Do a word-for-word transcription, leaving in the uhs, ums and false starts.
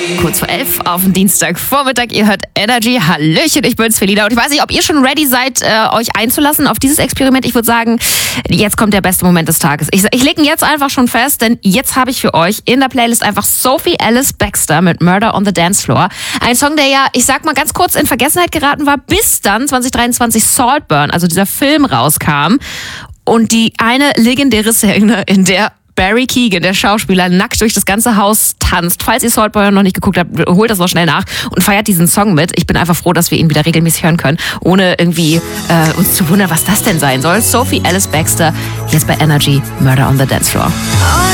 Kurz vor elf auf den Dienstagvormittag. Ihr hört Energy. Hallöchen, ich bin's, Felina. Und ich weiß nicht, ob ihr schon ready seid, äh, euch einzulassen auf dieses Experiment. Ich würde sagen, jetzt kommt der beste Moment des Tages. Ich, ich lege ihn jetzt einfach schon fest, denn jetzt habe ich für euch in der Playlist einfach Sophie Ellis Bextor mit Murder on the Dance Floor. Ein Song, der ja, ich sag mal ganz kurz, in Vergessenheit geraten war, bis dann zwanzig dreiundzwanzig Saltburn, also dieser Film, rauskam. Und die eine legendäre Szene, in der Barry Keoghan, der Schauspieler, nackt durch das ganze Haus tanzt. Falls ihr Saltburn noch nicht geguckt habt, holt das noch schnell nach und feiert diesen Song mit. Ich bin einfach froh, dass wir ihn wieder regelmäßig hören können, ohne irgendwie äh, uns zu wundern, was das denn sein soll. Sophie Ellis Bextor, jetzt bei Energy, Murder on the Dance Floor.